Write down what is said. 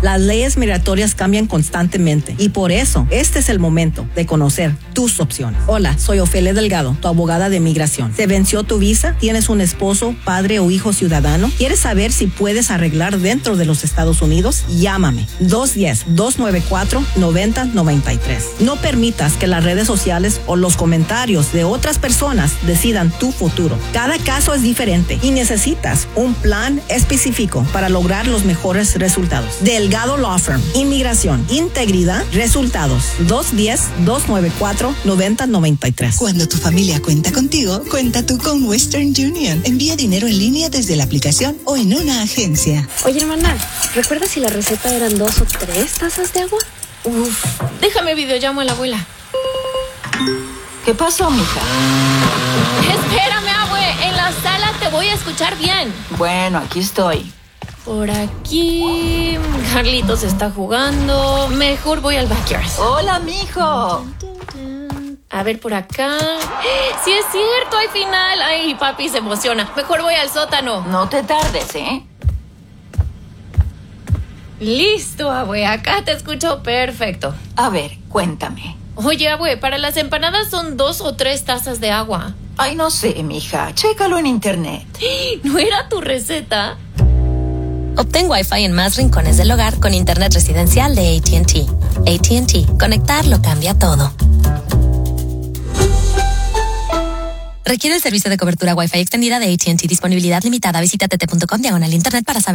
Las leyes migratorias cambian constantemente y por eso este es el momento de conocer tus opciones. Hola, soy Ofelia Delgado, tu abogada de migración. ¿Se venció tu visa? ¿Tienes un esposo, padre o hijo ciudadano? ¿Quieres saber si puedes arreglar dentro de los Estados Unidos? Llámame 210-294-9093. No permitas que las redes sociales o los comentarios de otras personas decidan tu futuro. Cada caso es diferente y necesitas un plan específico para lograr los mejores resultados. Delgado Law Firm. Inmigración, integridad, resultados. 210-294-9093. Cuando tu familia cuenta contigo, cuenta tú con Western Union. Envía dinero en línea desde la aplicación o en una agencia. Oye, hermana, ¿recuerdas si la receta eran 2 o 3 tazas de agua? Uf, déjame videollamo a la abuela. ¿Qué pasó, mija? Espérame, abue, en la sala te voy a escuchar bien. Bueno, aquí estoy. Por aquí, Carlitos está jugando. Mejor voy al backyard. Hola, mijo. A ver, por acá. Sí es cierto, hay final. Ay, papi se emociona. Mejor voy al sótano. No te tardes, ¿eh? Listo, abue, acá te escucho perfecto. A ver, cuéntame. Oye, abue, para las empanadas son 2 o 3 tazas de agua. Ay, no sé, mija. Chécalo en internet. ¿No era tu receta? Obtén Wi-Fi en más rincones del hogar con internet residencial de AT&T. AT&T. Conectar lo cambia todo. Requiere el servicio de cobertura Wi-Fi extendida de AT&T. Disponibilidad limitada. Visita tt.com/internet para saber